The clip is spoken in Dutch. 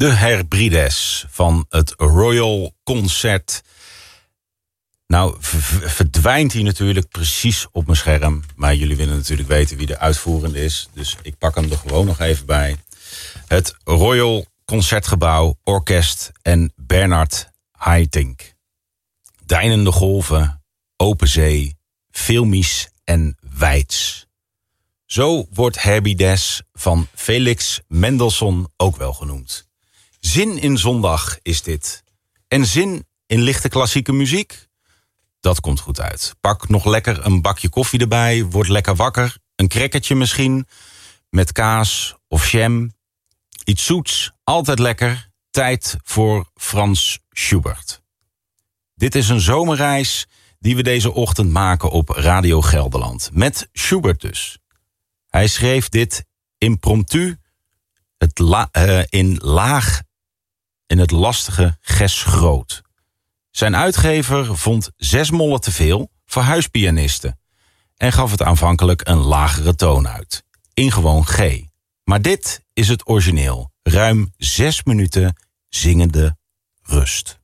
De Hebrides van het Royal Concert. Nou, verdwijnt hij natuurlijk precies op mijn scherm. Maar jullie willen natuurlijk weten wie de uitvoerende is. Dus ik pak hem er gewoon nog even bij. Het Royal Concertgebouw, Orkest en Bernard Haitink. Deinende golven, open zee, filmisch en weids. Zo wordt Hebrides van Felix Mendelssohn ook wel genoemd. Zin in zondag is dit. En zin in lichte klassieke muziek? Dat komt goed uit. Pak nog lekker een bakje koffie erbij. Word lekker wakker. Een crackertje misschien. Met kaas of jam. Iets zoets. Altijd lekker. Tijd voor Frans Schubert. Dit is een zomerreis die we deze ochtend maken op Radio Gelderland. Met Schubert dus. Hij schreef dit impromptu in het lastige Ges Groot. Zijn uitgever vond 6 mollen te veel voor huispianisten en gaf het aanvankelijk een lagere toon uit, in gewoon G. Maar dit is het origineel, ruim 6 minuten zingende rust.